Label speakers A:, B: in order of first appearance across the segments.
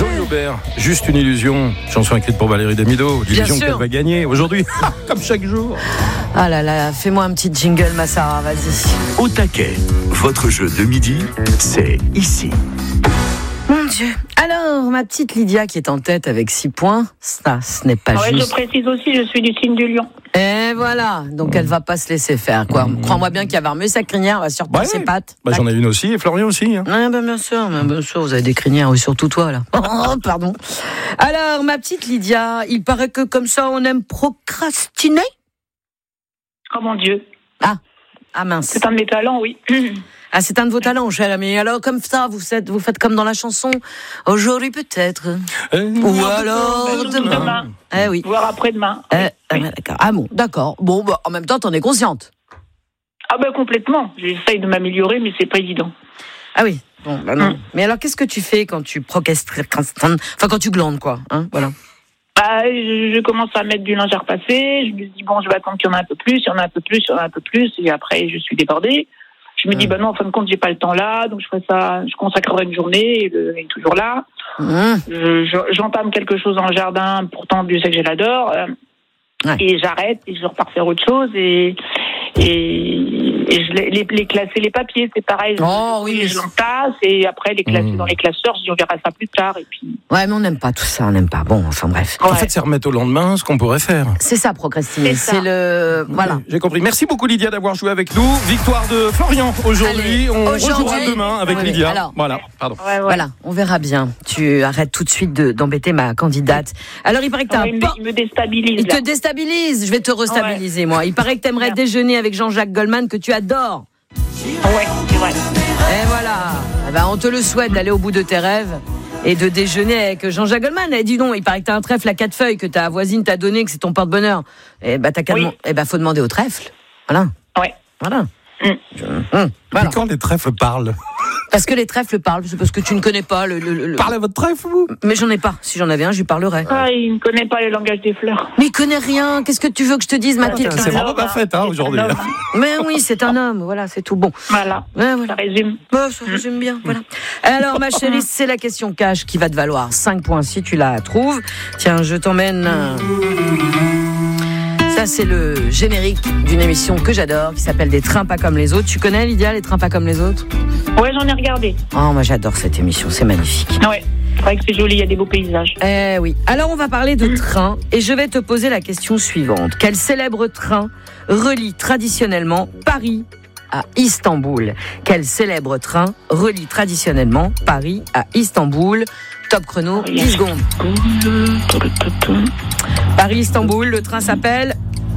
A: Jean Aubert, juste une illusion. Chanson écrite pour Valérie Damido. L'illusion qu'elle va gagner aujourd'hui, comme chaque jour.
B: Ah là là, fais-moi un petit jingle, ma Sarah, vas-y.
C: Au taquet, votre jeu de midi, c'est ici.
B: Mon Dieu. Alors, ma petite Lydia qui est en tête avec 6 points, ça, ce n'est pas juste.
D: Je précise aussi, je suis du signe du lion.
B: Et voilà, donc elle va pas se laisser faire, quoi. Crois-moi bien qu'elle va remuer sa crinière, elle va surprendre ses pattes.
A: Bah, j'en ai une aussi, et Florian aussi. Hein.
B: Ah, bien sûr, vous avez des crinières, oui, surtout toi, là. Oh, pardon. Alors, ma petite Lydia, il paraît que comme ça, on aime procrastiner.
D: Oh mon Dieu.
B: Ah mince.
D: C'est un de mes talents, oui.
B: Ah, c'est un de vos talents, Chelle. Mais alors, comme ça, vous faites comme dans la chanson. Aujourd'hui, peut-être. Ou alors, demain. Eh oui.
D: Voire après-demain.
B: Oui. D'accord. Ah bon, d'accord. Bon, bah, en même temps, t'en es consciente.
D: Ah ben complètement. J'essaye de m'améliorer, mais c'est pas évident.
B: Ah oui. Bon, bah non. Mais alors, qu'est-ce que tu fais quand tu procrastines, quand tu glandes, quoi, hein, voilà.
D: Bah, je commence à mettre du linge à repasser. Je me dis bon, je vais attendre qu'il y en a un peu plus, il y en a un peu plus, il y en a un peu plus, et après, je suis débordée. Je me dis, non, en fin de compte, j'ai pas le temps là, donc je ferai ça, je consacrerai une journée, et il est toujours là. J'entame quelque chose dans le jardin, pourtant, Dieu sait que je l'adore, et j'arrête, et je repars faire autre chose, et je les classer les papiers, c'est pareil. Je l'entasse, et après, les classer dans les classeurs, je dis, on verra ça plus tard, et puis...
B: Ouais, mais on n'aime pas tout ça, on n'aime pas. Bon, enfin bref.
A: En fait, c'est remettre au lendemain ce qu'on pourrait faire.
B: C'est ça, procrastiner. C'est le... Voilà.
A: J'ai compris. Merci beaucoup, Lydia, d'avoir joué avec nous. Victoire de Florian aujourd'hui. On rejouera demain avec Lydia.
B: Alors,
A: voilà, pardon.
B: Voilà, on verra bien. Tu arrêtes tout de suite d'embêter ma candidate. Alors, il paraît que t'as
D: il me déstabilise.
B: Il te déstabilise. Je vais te restabiliser, moi. Il paraît que t'aimerais déjeuner avec Jean-Jacques Goldman, que tu adores.
D: Ouais, c'est vrai.
B: Et voilà. Eh ben, on te le souhaite d'aller au bout de tes rêves et de déjeuner avec Jean-Jacques Goldman. Elle dit non, il paraît que t'as un trèfle à 4 feuilles que ta voisine t'a donné, que c'est ton porte-bonheur. Et bah faut demander au trèfle. Voilà.
D: Ouais.
B: Voilà.
A: Voilà. Quand les trèfles parlent.
B: Parce que les trèfles parlent, c'est parce que tu ne connais pas le...
A: Parlez à votre trèfle, vous ?
B: Mais j'en ai pas. Si j'en avais un, je lui parlerais.
D: Il ne connaît pas le langage des fleurs.
B: Mais il connaît rien. Qu'est-ce que tu veux que je te dise, ma petite ?
A: C'est vraiment pas fait, aujourd'hui.
B: Mais oui, c'est un homme. Voilà, c'est tout. Bon.
D: Voilà. Ça résume.
B: Ça résume bien. Voilà. Alors, ma chérie, c'est la question cash qui va te valoir 5 points si tu la trouves. Tiens, je t'emmène... Ça, c'est le générique d'une émission que j'adore, qui s'appelle Des trains pas comme les autres. Tu connais, Lydia, Les trains pas comme les autres ?
D: Ouais, j'en ai regardé.
B: Oh, moi, j'adore cette émission, c'est magnifique.
D: Ouais, c'est vrai que c'est joli, il y a des beaux paysages.
B: Eh oui. Alors, on va parler de train, et je vais te poser la question suivante. Quel célèbre train relie traditionnellement Paris à Istanbul ? Quel célèbre train relie traditionnellement Paris à Istanbul ? Top chrono, 10 secondes. Paris-Istanbul, le train s'appelle...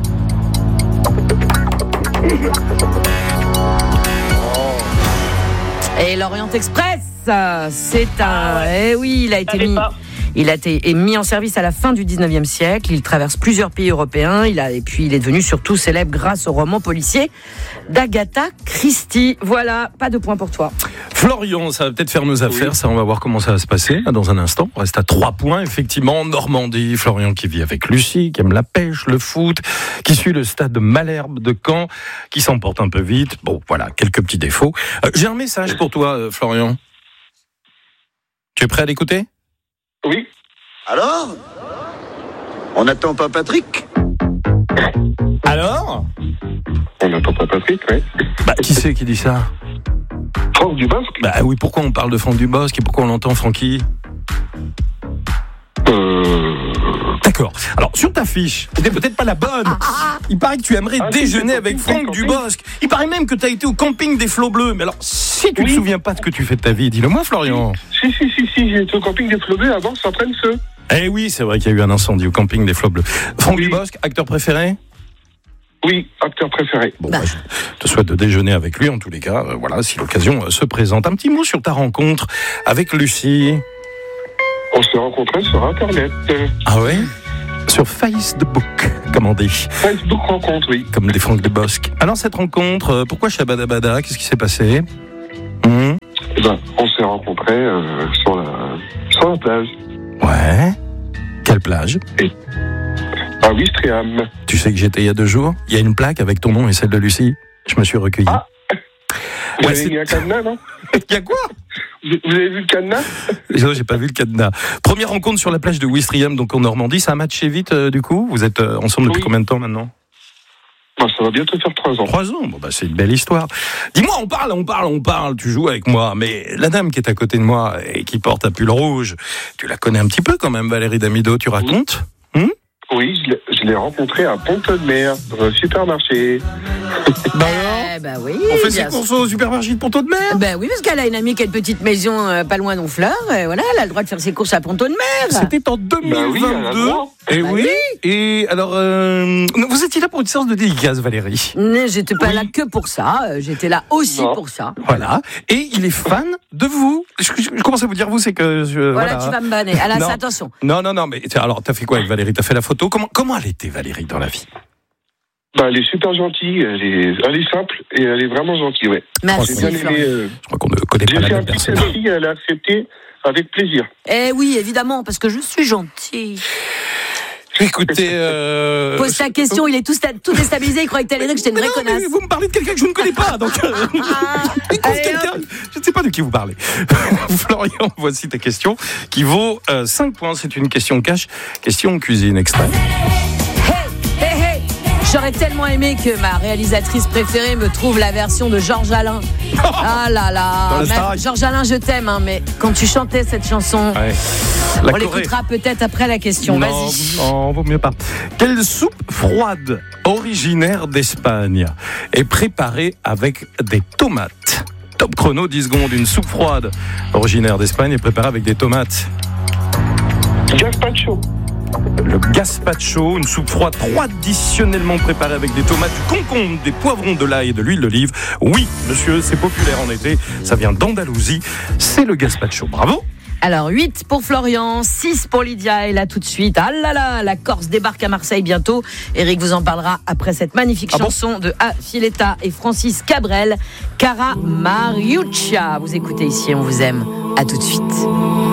B: Et l'Orient Express, c'est un... Eh oui, il a été mis en service à la fin du 19e siècle. Il traverse plusieurs pays européens. Et puis il est devenu surtout célèbre grâce au roman policier d'Agatha Christie. Voilà, pas de point pour toi.
A: Florian, ça va peut-être faire nos affaires. Ça, on va voir comment ça va se passer dans un instant. On reste à 3 points, effectivement. En Normandie, Florian qui vit avec Lucie, qui aime la pêche, le foot, qui suit le stade de Malherbe de Caen, qui s'emporte un peu vite. Bon, voilà, quelques petits défauts. J'ai un message pour toi, Florian. Tu es prêt à l'écouter ?
E: Oui. Alors ? On n'attend pas Patrick ?
A: Alors ?
E: On n'attend pas Patrick, oui.
A: Qui c'est qui dit ça ?
E: Franck Dubosc ?
A: Oui, pourquoi on parle de Franck Dubosc et pourquoi on l'entend Francky ? D'accord. Alors, sur ta fiche, c'était peut-être pas la bonne. Il paraît que tu aimerais déjeuner avec Franck Dubosc. Il paraît même que tu as été au camping des Flots Bleus. Mais alors, si tu te souviens pas de ce que tu fais de ta vie, dis-le moi, Florian.
E: Si, j'ai été au camping des Flots Bleus avant que ça prenne feu.
A: Eh oui, c'est vrai qu'il y a eu un incendie au camping des Flots Bleus. Franck Dubosc, acteur préféré ?
E: Oui, acteur préféré.
A: Bon, je te souhaite de déjeuner avec lui, en tous les cas. Voilà, si l'occasion se présente. Un petit mot sur ta rencontre avec Lucie.
E: On s'est rencontrés sur Internet.
A: Ah ouais ? Sur Facebook, comme on dit.
E: Facebook rencontre, oui.
A: Comme des Franck Dubosc. Alors, cette rencontre, pourquoi Shabadabada ? Qu'est-ce qui s'est passé ?
E: On s'est rencontrés sur la plage.
A: Ouais. Quelle plage ?
E: À Ouistreham.
A: Tu sais que j'étais il y a 2 jours ? Il y a une plaque avec ton nom et celle de Lucie. Je me suis recueilli.
E: Vous avez mis un cadenas, non ?
A: Il y a quoi ?
F: Vous avez vu le cadenas?
A: Non, j'ai pas vu le cadenas. Première rencontre sur la plage de Ouistreham, donc en Normandie. Ça a matché vite, du coup. Vous êtes ensemble depuis combien de temps maintenant?
F: Ça va bientôt faire 3 ans.
A: 3 ans, bon, c'est une belle histoire. Dis-moi, on parle, tu joues avec moi, mais la dame qui est à côté de moi et qui porte un pull rouge, tu la connais un petit peu quand même, Valérie Damido, tu racontes?
F: Oui, je l'ai rencontrée à Pont-de-Mer, dans un supermarché.
B: Oui.
A: On fait ses courses au supermarché de Pont-de-Mer?
B: Oui, parce qu'elle a une amie qui a une petite maison pas loin d'Honfleur. Voilà, elle a le droit de faire ses courses à Pont-de-Mer.
A: C'était en 2022. Et oui. Et alors, vous étiez là pour une séance de dédicace, Valérie?
B: J'étais pas là que pour ça. J'étais là aussi pour ça.
A: Voilà. Et il est fan de vous. Je commence à vous dire vous, c'est que
B: voilà, tu vas me banner. Alors, attention.
A: Non, mais alors, t'as fait quoi avec Valérie? T'as fait la photo? Comment elle était, Valérie, dans la vie?
F: Elle est super gentille, elle est simple et elle est vraiment gentille, ouais.
B: Merci.
F: J'ai bien aimé.
A: Je crois qu'on ne connaît pas la même personne.
F: Elle a accepté avec plaisir.
B: Eh oui, évidemment, parce que je suis gentille.
A: Écoutez,
B: pose ta question, il est tout déstabilisé, il croyait que t'allais dire que j'étais une vraie connasse.
A: Vous me parlez de quelqu'un que je ne connais pas, donc je ne sais pas de qui vous parlez. Florian, voici ta question qui vaut 5 points. C'est une question cash, question cuisine extrême.
B: Hey. J'aurais tellement aimé que ma réalisatrice préférée me trouve la version de Georges Alain. Ah là là, Georges Alain, je t'aime, mais quand tu chantais cette chanson, on l'écoutera peut-être après la question. Vas-y.
A: Non, vaut mieux pas. Quelle soupe froide originaire d'Espagne est préparée avec des tomates? Top chrono, 10 secondes. Une soupe froide originaire d'Espagne est préparée avec des tomates.
F: Gazpacho.
A: Le gazpacho, une soupe froide traditionnellement préparée avec des tomates, du concombre, des poivrons, de l'ail et de l'huile d'olive. Oui, monsieur, c'est populaire en été. Ça vient d'Andalousie. C'est le gazpacho. Bravo.
B: Alors 8 pour Florian, 6 pour Lydia. Et là tout de suite, ah là là, la Corse débarque à Marseille bientôt. Eric vous en parlera après cette magnifique chanson de A. Filetta et Francis Cabrel, Cara Mariuccia. Vous écoutez ici, on vous aime. À tout de suite.